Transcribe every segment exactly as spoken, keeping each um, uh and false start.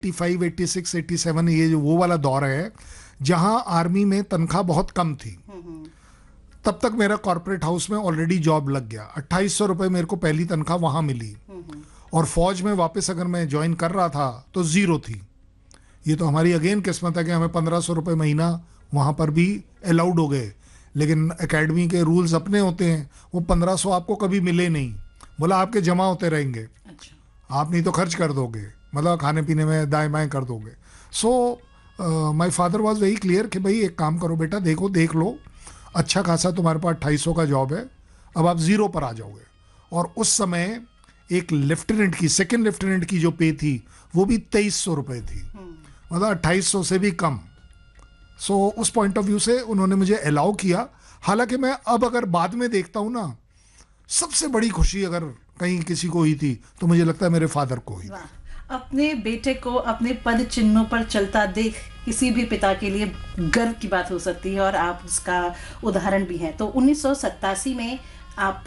पचासी, छियासी, सत्तासी, ये जो वो वाला दौर है जहां आर्मी में तनख्वाह बहुत कम थी। तब तक मेरा कॉर्पोरेट हाउस में ऑलरेडी जॉब लग गया, अट्ठाईस सौ रुपये मेरे को पहली तनख्वाह वहां मिली, और फौज में वापस अगर मैं ज्वाइन कर रहा था तो जीरो थी। ये तो हमारी अगेन किस्मत है कि हमें पंद्रह सौ रुपये महीना वहाँ पर भी अलाउड हो गए, लेकिन एकेडमी के रूल्स अपने होते हैं, वो पंद्रह सौ आपको कभी मिले नहीं। बोला आपके जमा होते रहेंगे, अच्छा। आप नहीं तो खर्च कर दोगे, मतलब खाने पीने में दाएं बाएं कर दोगे। So my father was very clear कि भाई एक काम करो बेटा, देखो देख लो, अच्छा खासा तुम्हारे पास अट्ठाईस सौ का जॉब है, अब आप ज़ीरो पर आ जाओगे। और उस समय एक लेफ्टिनेंट की, सेकेंड लेफ्टिनेंट की जो पे थी वो भी तेईस सौ रुपये थी, मतलब अट्ठाईस सौ से भी कम। सो so, उस पॉइंट ऑफ व्यू से उन्होंने मुझे अलाउ किया। हालांकि मैं अब अगर बाद में देखता हूँ ना, सबसे बड़ी खुशी अगर कहीं किसी को हुई थी तो मुझे लगता है मेरे फादर को हुई। अपने बेटे को अपने पद चिन्हों पर चलता देख किसी भी पिता के लिए गर्व की बात हो सकती है, और आप उसका उदाहरण भी हैं। तो उन्नीस सौ सत्तासी में आप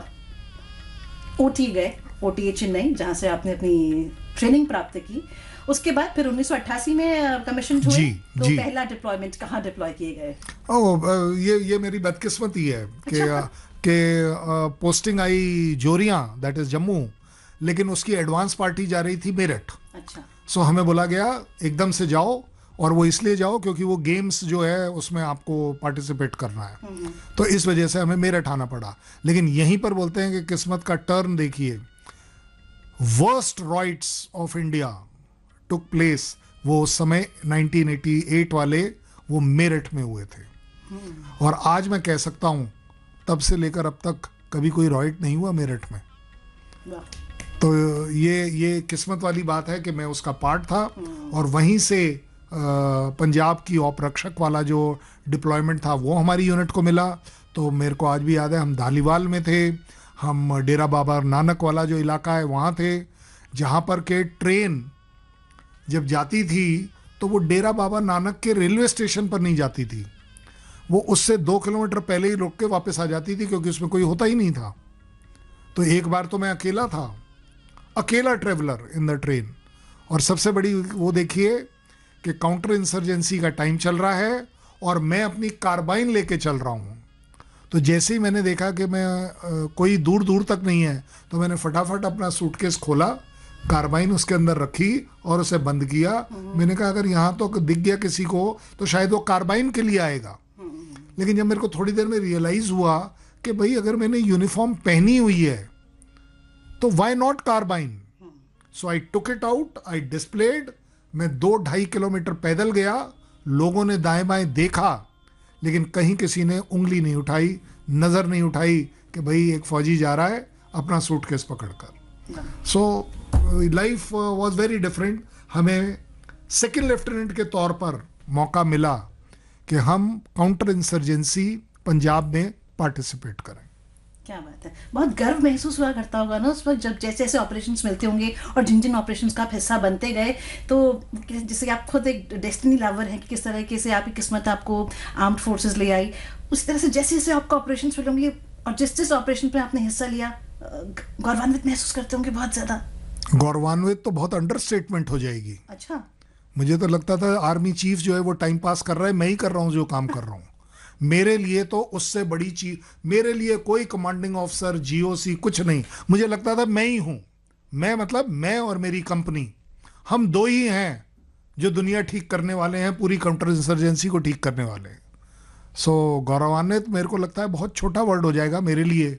ओटी गए, ओटी चेन्नई, जहाँ से आपने अपनी ट्रेनिंग प्राप्त की। उसके बाद फिर उन्नीस सौ अट्ठासी में कमीशन हुए। जी, तो जी। पहला डिप्लॉयमेंट कहाँ डिप्लॉय किए गए? ओह, ये ये मेरी बदकिस्मती है कि अच्छा। कि posting I जोरियां, that is Jammu, लेकिन उसकी एडवांस पार्टी जा रही थी मेरठ। अच्छा। सो हमें बोला गया एकदम से जाओ, और वो इसलिए जाओ क्योंकि वो गेम्स जो है उसमें आपको पार्टिसिपेट करना है, तो इस वजह से हमें मेरठ आना पड़ा। लेकिन यहीं पर बोलते हैं कि किस्मत का टर्न देखिए, worst रॉइट्स of India took place, वो उस समय नाइनटीन एटी एट वाले वो मेरठ में हुए थे। और आज मैं कह सकता हूं तब से लेकर अब तक कभी कोई रॉइट नहीं हुआ मेरठ में। तो ये ये किस्मत वाली बात है कि मैं उसका पार्ट था। और वहीं से आ, पंजाब की औपरक्षक वाला जो डिप्लॉयमेंट था वो हमारी यूनिट को मिला। तो मेरे को आज भी याद है, हम धालीवाल में थे, हम डेरा बाबा नानक वाला जो इलाका है वहाँ थे, जहाँ पर के ट्रेन जब जाती थी तो वो डेरा बाबा नानक के रेलवे स्टेशन पर नहीं जाती थी, वो उससे दो किलोमीटर पहले ही रुक के वापस आ जाती थी, क्योंकि उसमें कोई होता ही नहीं था। तो एक बार तो मैं अकेला था, अकेला ट्रेवलर इन द ट्रेन। और सबसे बड़ी वो देखिए कि काउंटर इंसर्जेंसी का टाइम चल रहा है और मैं अपनी कार्बाइन लेके चल रहा हूँ। तो जैसे ही मैंने देखा कि मैं आ, कोई दूर दूर तक नहीं है, तो मैंने फटाफट अपना सूटकेस खोला, कार्बाइन उसके अंदर रखी और उसे बंद किया। मैंने कहा अगर यहाँ तो दिख गया किसी को तो शायद वो कार्बाइन के लिए आएगा। लेकिन जब मेरे को थोड़ी देर में रियलाइज हुआ कि भाई अगर मैंने यूनिफॉर्म पहनी हुई है तो why not carbene. So I took it out, I displayed. मैं दो ढाई किलोमीटर पैदल गया, लोगों ने दाएं बाएं देखा, लेकिन कहीं किसी ने उंगली नहीं उठाई, नजर नहीं उठाई कि भाई एक फौजी जा रहा है अपना सूटकेस पकड़कर। So life was very different. हमें सेकंड लेफ्टिनेंट के तौर पर मौका मिला कि हम काउंटर इंसर्जेंसी पंजाब में पार्टिसिपेट करें। क्या बात है, बहुत गर्व महसूस हुआ करता होगा ना उस वक्त, जब जैसे जैसे ऑपरेशंस मिलते होंगे और जिन जिन ऑपरेशंस का आप हिस्सा बनते गए। तो जैसे आप खुद एक डेस्टिनी लवर हैं कि किस तरीके से आपकी किस्मत आपको आर्म्ड फोर्सेस ले आई, उसी तरह से जैसे जैसे आपको ऑपरेशंस मिले होंगे और जिस जिस ऑपरेशन पे आपने हिस्सा लिया, गौरवान्वित महसूस करते होंगे बहुत ज्यादा। गौरवान्वित तो बहुत अंडरस्टेटमेंट हो जाएगी। अच्छा। मुझे तो लगता था आर्मी चीफ जो है वो टाइम पास कर रहा है, मैं ही कर रहा हूँ जो काम कर रहा हूँ। मेरे लिए तो उससे बड़ी चीज, मेरे लिए कोई कमांडिंग ऑफिसर, जीओसी कुछ नहीं। मुझे लगता था मैं ही हूं। मैं मतलब मैं और मेरी कंपनी, हम दो ही हैं जो दुनिया ठीक करने वाले हैं, पूरी काउंटर इंसर्जेंसी को ठीक करने वाले हैं। सो गौरवान्वित मेरे को लगता है बहुत छोटा वर्ड हो जाएगा मेरे लिए।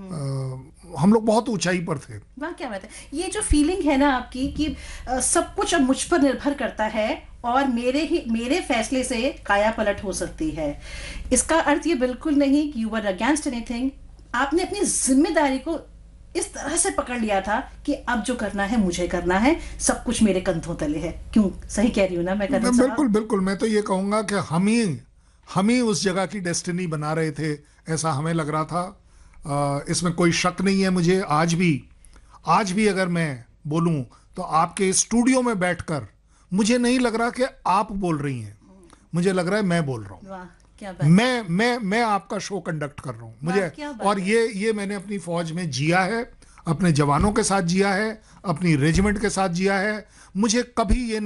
आ, हम लोग बहुत ऊंचाई पर थे। वाह, क्या बात है। ये जो फीलिंग है ना आपकी कि आ, सब कुछ अब मुझ पर निर्भर करता है और मेरे ही मेरे फैसले से काया पलट हो सकती है, इसका अर्थ ये बिल्कुल नहीं कि यू वर अगेंस्ट एनीथिंग। आपने अपनी जिम्मेदारी को इस तरह से पकड़ लिया था कि अब जो करना है मुझे करना है, सब कुछ मेरे कंधों तले है। क्यों, सही कह रही हूँ ना मैं? मैं बिल्कुल बिल्कुल मैं तो ये कहूंगा कि हम ही हम ही उस जगह की डेस्टिनी बना रहे थे, ऐसा हमें लग रहा था। आ, इसमें कोई शक नहीं है। मुझे आज भी आज भी अगर मैं बोलूं तो आपके स्टूडियो में बैठकर मुझे नहीं लग रहा कि आप बोल रही हैं, मुझे लग रहा है मैं बोल रहा हूँ। वाह, क्या बात। मैं मैं मैं आपका शो कंडक्ट कर रहा हूँ। मुझे और ये ये मैंने अपनी फौज में जिया है, अपने जवानों के साथ जिया है, अपनी रेजिमेंट के साथ जिया है। मुझे कभी ये